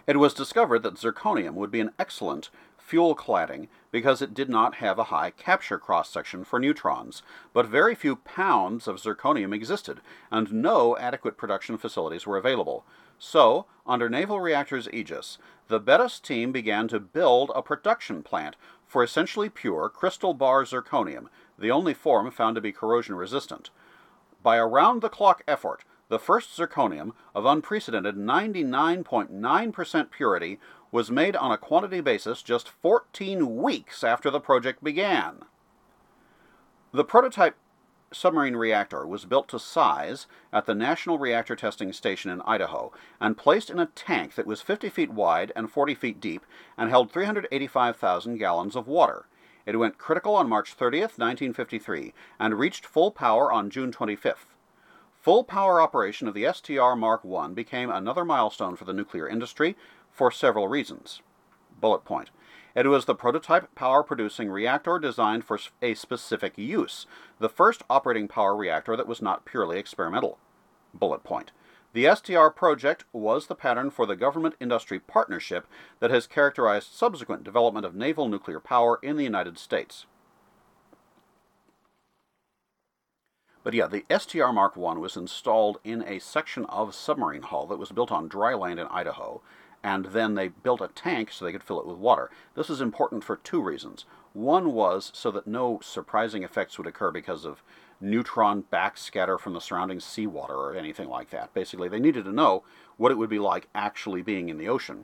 It was discovered that zirconium would be an excellent fuel cladding because it did not have a high capture cross-section for neutrons, but very few pounds of zirconium existed, and no adequate production facilities were available. So, under Naval Reactors Aegis, the Bettis team began to build a production plant for essentially pure crystal bar zirconium, the only form found to be corrosion resistant. By around-the-clock effort, the first zirconium, of unprecedented 99.9% purity, was made on a quantity basis just 14 weeks after the project began. The prototype submarine reactor was built to size at the National Reactor Testing Station in Idaho and placed in a tank that was 50 feet wide and 40 feet deep and held 385,000 gallons of water. It went critical on March 30th, 1953, and reached full power on June 25th. Full power operation of the STR Mark I became another milestone for the nuclear industry for several reasons. Bullet point. It was the prototype power-producing reactor designed for a specific use, the first operating power reactor that was not purely experimental. Bullet point. The STR project was the pattern for the government-industry partnership that has characterized subsequent development of naval nuclear power in the United States. But yeah, the STR Mark I was installed in a section of submarine hull that was built on dry land in Idaho, and then they built a tank so they could fill it with water. This is important for two reasons. One was so that no surprising effects would occur because of neutron backscatter from the surrounding seawater or anything like that. Basically, they needed to know what it would be like actually being in the ocean.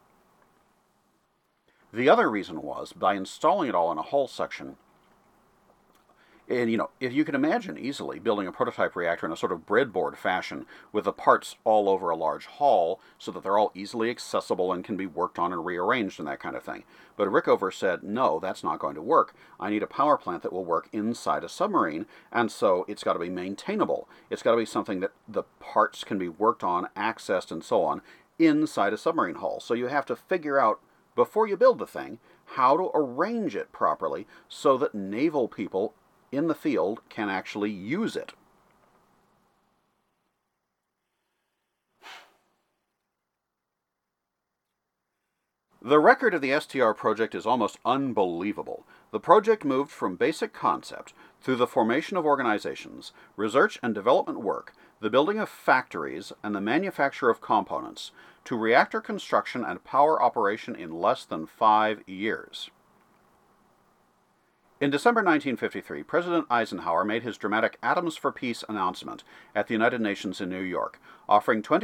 The other reason was, by installing it all in a hull section, and, if you can imagine easily building a prototype reactor in a sort of breadboard fashion with the parts all over a large hull so that they're all easily accessible and can be worked on and rearranged and that kind of thing. But Rickover said, no, that's not going to work. I need a power plant that will work inside a submarine, and so it's got to be maintainable. It's got to be something that the parts can be worked on, accessed, and so on inside a submarine hull. So you have to figure out, before you build the thing, how to arrange it properly so that naval people in the field can actually use it. The record of the STR project is almost unbelievable. The project moved from basic concept through the formation of organizations, research and development work, the building of factories, and the manufacture of components, to reactor construction and power operation in less than 5 years. In December 1953, President Eisenhower made his dramatic Atoms for Peace announcement at the United Nations in New York, offering $20